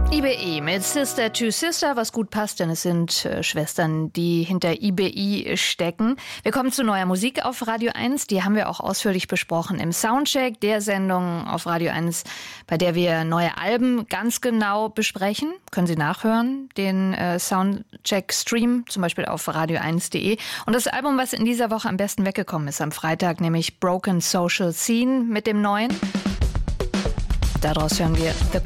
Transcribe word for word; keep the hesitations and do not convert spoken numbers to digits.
I B I mit Sister to Sister, was gut passt, denn es sind äh, Schwestern, die hinter I B I stecken. Wir kommen zu neuer Musik auf Radio eins. Die haben wir auch ausführlich besprochen im Soundcheck, der Sendung auf Radio eins, bei der wir neue Alben ganz genau besprechen. Können Sie nachhören, den äh, Soundcheck-Stream, zum Beispiel auf radio eins punkt de. Und das Album, was in dieser Woche am besten weggekommen ist, am Freitag, nämlich Broken Social Scene mit dem neuen. Daraus hören wir The